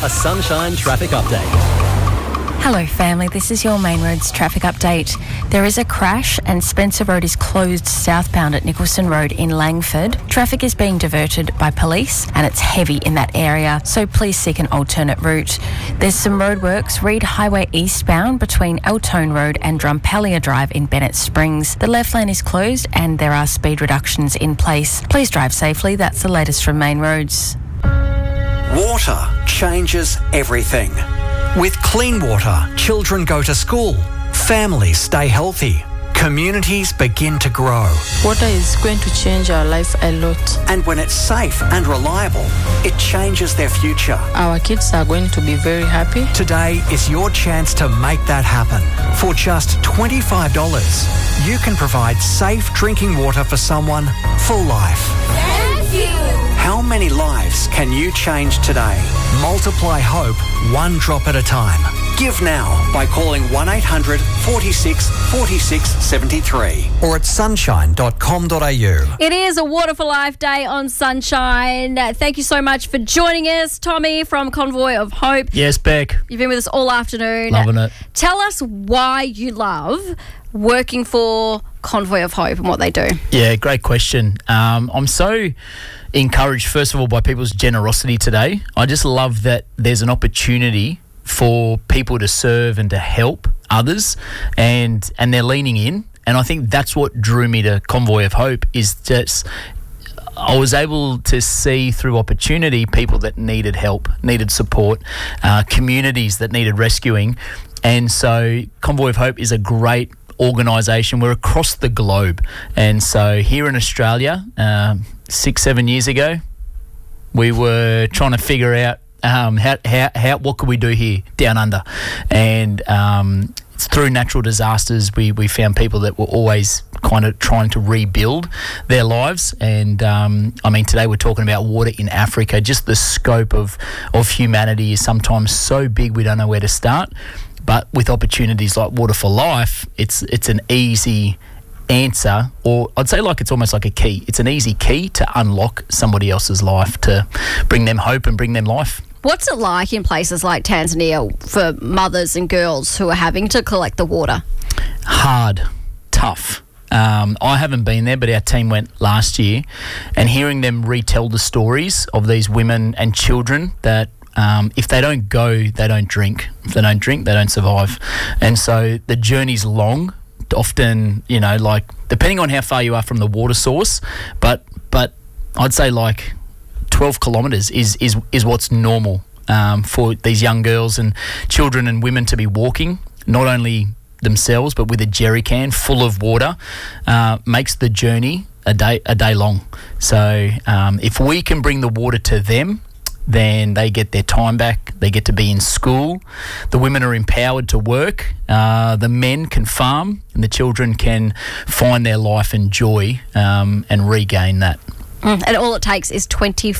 a Sunshine traffic update. Hello family, this is your Main Roads traffic update. There is a crash and Spencer Road is closed southbound at Nicholson Road in Langford. Traffic is being diverted by police and it's heavy in that area, so please seek an alternate route. There's some roadworks, Reed Highway eastbound between Eltone Road and Drumpellier Drive in Bennett Springs. The left lane is closed and there are speed reductions in place. Please drive safely, that's the latest from Main Roads. Water changes everything. With clean water, children go to school, families stay healthy, communities begin to grow. Water is going to change our life a lot. And when it's safe and reliable, it changes their future. Our kids are going to be very happy. Today is your chance to make that happen. For just $25, you can provide safe drinking water for someone for life. Thank you! How many lives can you change today? Multiply hope one drop at a time. Give now by calling 1800 46 46 73 or at sunshine.com.au. It is a Water for Life Day on Sunshine. Thank you so much for joining us, Tommy from Convoy of Hope. Yes, Beck. You've been with us all afternoon. Loving it. Tell us why you love working for Convoy of Hope and what they do. Yeah, great question. I'm so encouraged, first of all, by people's generosity today. I just love that there's an opportunity for people to serve and to help others, and they're leaning in. And I think that's what drew me to Convoy of Hope, is just I was able to see through opportunity people that needed help, needed support, communities that needed rescuing. And so Convoy of Hope is a great organisation. We're across the globe. And so here in Australia, 6-7 years ago, we were trying to figure out what could we do here down under. And through natural disasters, we found people that were always kind of trying to rebuild their lives. And today we're talking about water in Africa. Just the scope of humanity is sometimes so big we don't know where to start. But with opportunities like Water for Life, it's an easy answer, or I'd say like it's almost like a key. It's an easy key to unlock somebody else's life, to bring them hope and bring them life. What's it like in places like Tanzania for mothers and girls who are having to collect the water? Hard, tough. I haven't been there, but our team went last year, and hearing them retell the stories of these women and children that if they don't go, they don't drink. If they don't drink, they don't survive. And so the journey's long, often, depending on how far you are from the water source, but I'd say like 12 kilometres is what's normal for these young girls and children and women to be walking, not only themselves but with a jerry can full of water, makes the journey a day long. So if we can bring the water to them, then they get their time back, they get to be in school, the women are empowered to work, the men can farm, and the children can find their life and joy and regain that. And all it takes is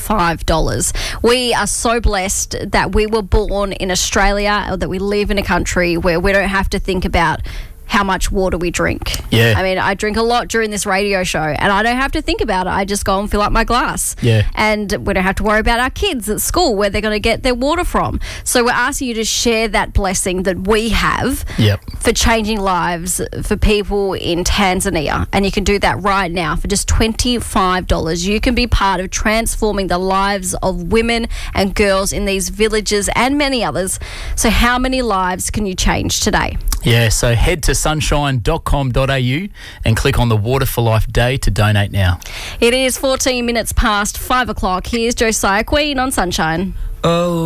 $25. We are so blessed that we were born in Australia, or that we live in a country where we don't have to think about how much water we drink. Yeah. I mean, I drink a lot during this radio show and I don't have to think about it. I just go and fill up my glass. Yeah. And we don't have to worry about our kids at school, where they're going to get their water from. So we're asking you to share that blessing that we have for changing lives for people in Tanzania. And you can do that right now for just $25. You can be part of transforming the lives of women and girls in these villages and many others. So how many lives can you change today? Yeah, so head to sunshine.com.au and click on the Water for Life Day to donate now. It is 14 minutes past 5 o'clock. Here's Josiah Queen on Sunshine. Oh.